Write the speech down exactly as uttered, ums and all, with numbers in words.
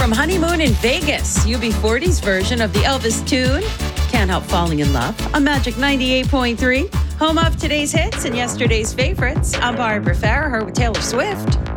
from Honeymoon in Vegas, U B forty's version of the Elvis tune, Can't Help Falling in Love, on Magic ninety-eight point three. Home of today's hits and yesterday's favorites. I'm Barbara Farraher with Taylor Swift.